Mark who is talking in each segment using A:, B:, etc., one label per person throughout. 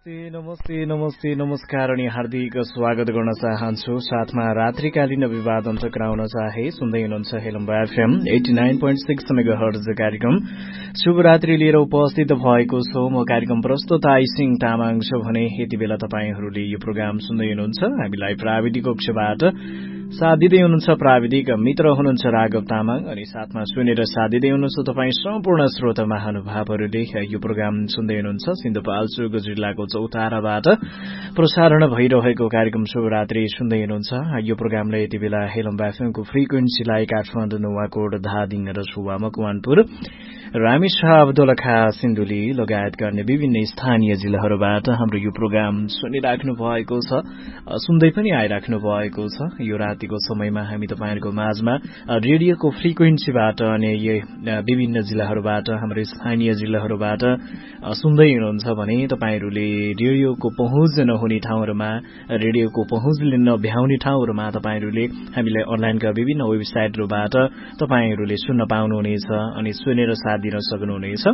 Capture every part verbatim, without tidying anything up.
A: नमस्ते नमस्ते नमस्ते नमस्कार अनि हार्दिक स्वागत गर्न चाहन्छु। साथमा रात्रिकालीन अभिवादन टक्राउन चाहे सुन्दै हुनुहुन्छ हेलम्बा FM eighty nine point six megahertz कार्यक्रम शुभरात्रि लिएर उपस्थित भएको छु। म कार्यक्रम प्रस्तुता आइसिङ तामाङ छु भने यति बेला तपाईहरूले यो प्रोग्राम सुन्दै हुनुहुन्छ। हामीलाई प्राविधिक कक्षबाट साथ दिँदै हुनुहुन्छ प्राविधिक मित्र हुनुहुन्छ राघव तामाङ अनि साथमा सुनेर साथ दिँदै हुनुहुन्छ तपाईँ सम्पूर्ण श्रोता महानुभावहरूले। यो प्रोग्राम सुन्दै हुनुहुन्छ सिन्धुपाल्चोक जिल्लाको चौताराबाट प्रसारण भइरहेको कार्यक्रम शुभरात्रि सुन्दै हुनुहुन्छ। यो प्रोग्रामलाई यति बेला हेलम्बा एफएमको फ्रिक्वेन्सीलाई काठमाडौँ नुवाकोट धादिङ रसुवा मकवानपुर रामेछाप दोलखा सिन्धुली लगायतका अन्य विभिन्न स्थानीय जिल्लाहरूबाट हाम्रो यो प्रोग्राम सुनिराख्नु भएको छ, सुन्दै पनि आइराख्नु भएको छ। यो रातिको समयमा हामी तपाईहरूको माझमा रेडियोको फ्रिक्वेन्सीबाट अनि विभिन्न जिल्लाहरूबाट हाम्रो स्थानीय जिल्लाहरूबाट सुन्दै हुनुहुन्छ भने तपाईहरूले रेडियोको पहुँच नहुने ठाउँहरूमा, रेडियोको पहुँचले नभ्याउने ठाउँहरूमा तपाईहरूले हामीलाई अनलाइनका विभिन्न वेबसाइटहरूबाट तपाईहरूले सुन्न पाउनुहुनेछ अनि सुनेर साथ दिन सक्नुहुनेछ।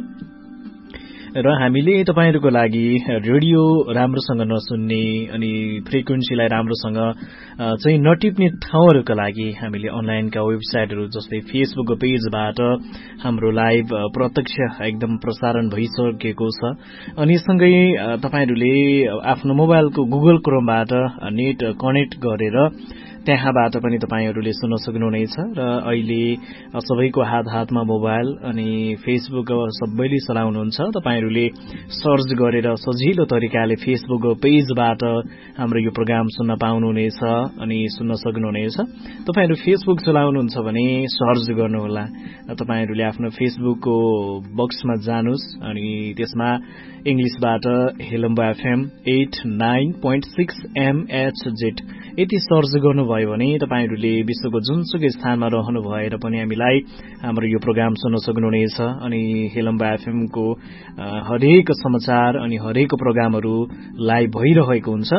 A: र हामीले तपाईहरूको लागि रेडियो राम्रोसँग नसुन्ने अनि फ्रिक्वेन्सीलाई राम्रोसँग चाहिँ नटिप्ने ठाउँहरूका लागि हामीले अनलाइनका वेबसाइटहरू जस्तै फेसबुक पेजबाट हाम्रो लाइभ प्रत्यक्ष एकदम प्रसारण भइसकेको छ। अनि सँगै तपाईहरूले आफ्नो मोबाइलको गुगल क्रोमबाट नेट कनेक्ट गरेर त्यहाँबाट पनि तपाईहरूले सुन्न सक्नुहुनेछ। र अहिले सबैको हात हातमा मोबाइल अनि फेसबुक सबैले चलाउनुहुन्छ। तपाईहरूले सर्च गरेर सजिलो तरिकाले फेसबुक पेजबाट हाम्रो यो प्रोग्राम सुन्न पाउनुहुनेछ अनि सुन्न सक्नुहुनेछ। तपाईहरू फेसबुक चलाउनुहुन्छ भने सर्च गर्नुहोला। तपाईहरूले आफ्नो फेसबुकको बक्समा जानुस् अनि त्यसमा इंग्लिशबाट हेलम्बा FM at nine point six MHz यति सर्च गर्नुभयो भने तपाईहरूले विश्वको जुनसुकै स्थानमा रहनु भएर पनि हामीलाई हाम्रो यो प्रोग्राम सुन्न सक्नुहुनेछ। अनि हेलम्बा एफएमको हरेक समाचार अनि हरेक प्रोग्रामहरू लाइभ भइरहेको हुन्छ।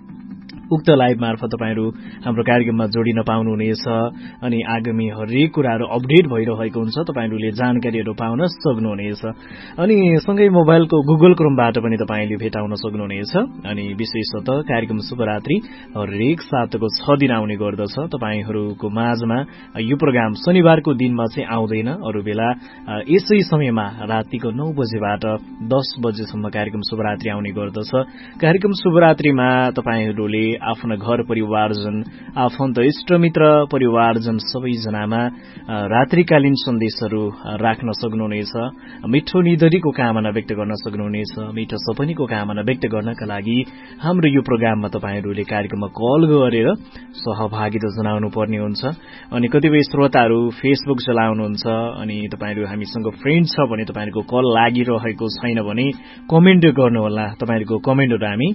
A: उक्त लाइभ मार्फत तपाईहरू हाम्रो कार्यक्रममा जोडिन पाउनुहुनेछ अनि आगामी हरेक कुराहरू अपडेट भइरहेको हुन्छ, तपाईहरूले जानकारीहरू पाउन सक्नुहुनेछ। अनि सँगै मोबाइलको गुगल क्रोमबाट पनि तपाईले भेटाउन सक्नुहुनेछ। अनि विशेषतः कार्यक्रम शुभरात्रि हरेक साताको छ दिन आउने गर्दछ तपाईहरूको माझमा। यो प्रोग्राम शनिबारको दिनमा चाहिँ आउँदैन, अरू बेला यसै समयमा रातिको नौ बजेबाट दस बजेसम्म कार्यक्रम शुभरात्रि आउने गर्दछ। कार्यक्रम शुभरात्रिमा तपाईहरूले आफ्ना घर परिवारजन, आफन्त इष्टमित्र परिवारजन सबैजनामा रात्रिकालीन सन्देशहरू राख्न सक्नुहुनेछ। मिठो निधरीको कामना व्यक्त गर्न सक्नुहुनेछ। मिठो सपनीको कामना व्यक्त गर्नका लागि हाम्रो यो प्रोग्राममा तपाईहरूले कार्यक्रममा कल गरेर सहभागिता जनाउनु पर्ने हुन्छ। अनि कतिपय श्रोताहरू फेसबुक चलाउनुहुन्छ अनि तपाईहरू हामीसँग फ्रेन्ड छ भने तपाईहरूको कल लागिरहेको छैन भने कमेन्ट गर्नुहोला। तपाईहरूको कमेन्टहरू हामी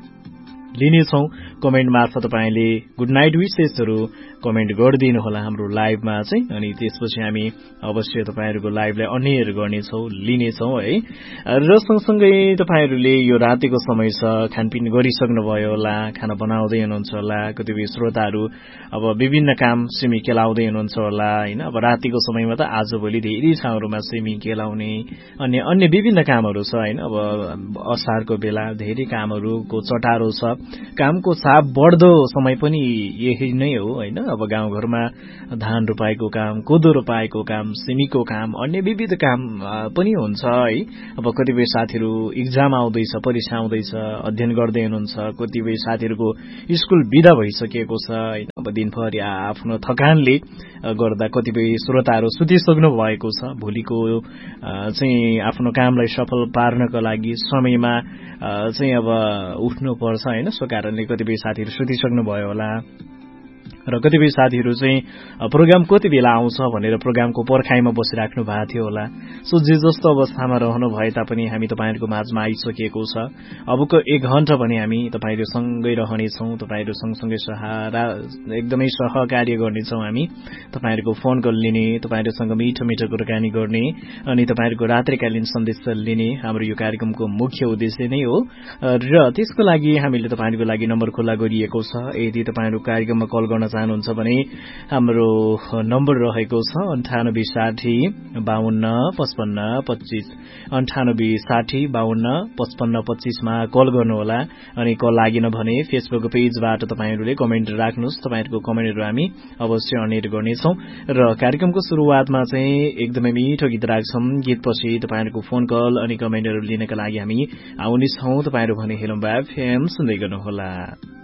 A: लिनेछौँ। कमेन्ट मार्फत तपाईले गुड नाइट विशेषहरू कमेन्ट गरिदिनु होला हाम्रो लाइभमा चाहिँ। अनि त्यसपछि हामी अवश्य तपाईहरूको लाइभलाई अनियर गर्नेछौँ, लिनेछौँ है। र सँगसँगै तपाईहरूले यो रातिको समय छ, खानपिन गरिसक्नुभयो होला, खाना बनाउँदै हुनुहुन्छ होला। कतिपय श्रोताहरू अब विभिन्न काम सिमी केलाउँदै हुनुहुन्छ होला होइन। अब रातिको समयमा त आजभोलि धेरै ठाउँहरूमा सिमी केलाउने अन्य अन्य विभिन्न कामहरू छ होइन। अब असारको बेला धेरै कामहरूको चटारो छ, कामको चाप बढ्दो समय पनि यही नै हो होइन। अब गाउँघरमा धान रोपाएको काम, कोदो रोपाएको काम, सिमीको काम, अन्य विविध काम पनि हुन्छ है। अब कतिपय साथीहरू इक्जाम आउँदैछ, परीक्षा आउँदैछ, अध्ययन गर्दै हुनुहुन्छ। कतिपय साथीहरूको स्कुल बिदा भइसकेको छ होइन। अब दिनभरि आफ्नो थकानले गर्दा कतिपय श्रोताहरू सुतिसक्नु भएको छ। भोलिको चाहिँ आफ्नो कामलाई सफल पार्नका लागि समयमा चाहिँ अब उठ्नुपर्छ होइन। सो कारणले कतिपय साथीहरू सुतिसक्नु भयो होला र कतिपय साथीहरू चाहिँ प्रोग्राम कति बेला आउँछ भनेर प्रोग्रामको पर्खाइमा बसिराख्नु भएको थियो होला। सो जे जस्तो अवस्थामा रहनु भए तापनि हामी तपाईहरूको माझमा आइसकेको छ। अबको एक घण्टा पनि हामी तपाईहरू सँगै रहनेछौँ। तपाईहरू सँगसँगै सहारा एकदमै सहकार्य गर्नेछौँ हामी। तपाईहरूको फोन कल लिने, तपाईहरूसँग मिठो मिठो कुराकानी गर्ने अनि तपाईहरूको रात्रिकालीन सन्देश लिने हाम्रो यो कार्यक्रमको मुख्य उद्देश्य नै हो। र त्यसको लागि हामीले तपाईहरूको लागि नम्बर खुल्ला गरिएको छ। यदि तपाईहरू कार्यक्रममा कल गर्न चाहनुहुन्छ भने हाम्रो नम्बर रहेको छ अन्ठानब्बे साठी बाहन्न पचपन्न पच्चीस अन्ठानब्बे साठी बाहन्न पचपन्न पच्चीसमा कल गर्नुहोला। अनि कल लागेन भने फेसबुक पेजबाट तपाईँहरूले कमेन्ट राख्नुहोस्। तपाईँहरूको कमेन्टहरू हामी अवश्य अनेर गर्नेछौँ। र कार्यक्रमको सुरुवातमा चाहिँ एकदमै मिठो गीत राख्छौँ। गीतपछि तपाईँहरूको फोन कल अनि कमेन्टहरू लिनका लागि हामी आउनेछौँ। तपाईँहरू भने हेलो एफएम सुन्दै गर्नुहोला।